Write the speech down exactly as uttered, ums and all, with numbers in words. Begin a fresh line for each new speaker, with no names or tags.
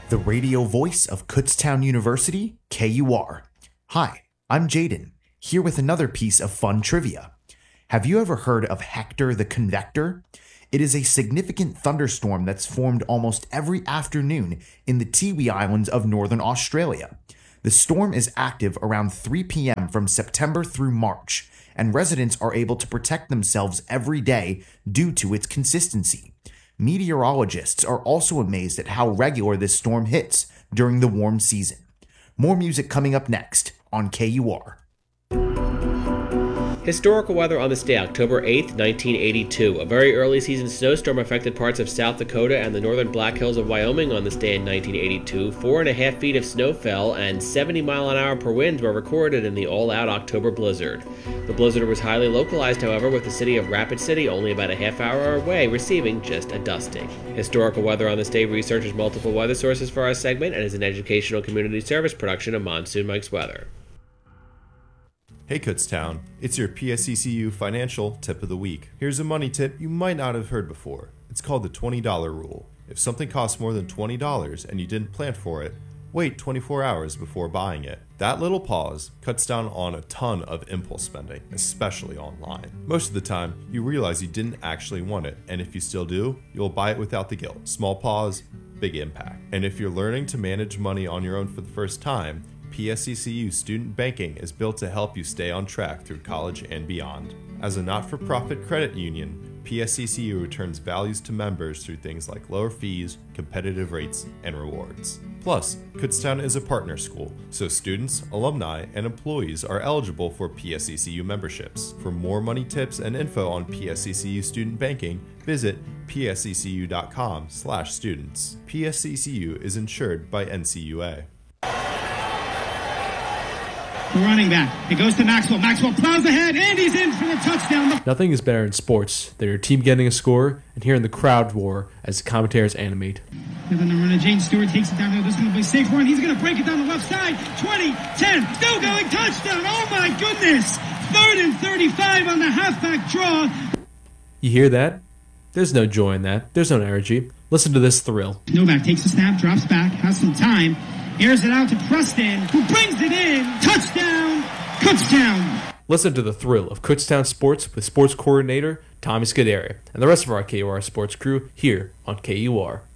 the radio voice of Kutztown University, K U R. Hi, I'm Jaden, here with another piece of fun trivia. Have you ever heard of Hector the Convector? It is a significant thunderstorm that's formed almost every afternoon in the Tiwi Islands of northern Australia. The storm is active around three p.m. from September through March, and residents are able to protect themselves every day due to its consistency. Meteorologists are also amazed at how regular this storm hits during the warm season. More music coming up next on K U R.
Historical weather on this day, October eighth, nineteen eighty-two. A very early season snowstorm affected parts of South Dakota and the northern Black Hills of Wyoming on this day in nineteen eighty-two. Four and a half feet of snow fell and seventy mile an hour per winds were recorded in the all-out October blizzard. The blizzard was highly localized, however, with the city of Rapid City only about a half hour away receiving just a dusting. Historical weather on this day researches multiple weather sources for our segment and is an educational community service production of Monsoon Mike's Weather.
Hey Kutztown, it's your P S E C U financial tip of the week. Here's a money tip you might not have heard before. It's called the twenty dollar rule. If something costs more than twenty dollars and you didn't plan for it, wait twenty-four hours before buying it. That little pause cuts down on a ton of impulse spending, especially online. Most of the time, you realize you didn't actually want it, and if you still do, you'll buy it without the guilt. Small pause, big impact. And if you're learning to manage money on your own for the first time, P S E C U Student Banking is built to help you stay on track through college and beyond. As a not-for-profit credit union, P S E C U returns values to members through things like lower fees, competitive rates, and rewards. Plus, Kutztown is a partner school, so students, alumni, and employees are eligible for P S E C U memberships. For more money tips and info on P S E C U Student Banking, visit p s e c u dot com slash students. P S E C U is insured by N C U A.
The running back. It goes to Maxwell. Maxwell plows ahead, and he's in for the touchdown.
Nothing is better in sports than your team getting a score and hearing the crowd roar as the commentators animate.
And then the runner, Jane Stewart, takes it down there. This is going to be safe for him. He's going to break it down the left side. twenty, ten, still going, touchdown. Oh, my goodness. Third and thirty-five on the halfback draw.
You hear that? There's no joy in that. There's no energy. Listen to this thrill.
Novak takes a snap, drops back, has some time. Airs it out to Preston, who brings it in. Touchdown, Kutztown.
Listen to the thrill of Kutztown Sports with sports coordinator Tommy Scuderia and the rest of our K U R sports crew here on K U R.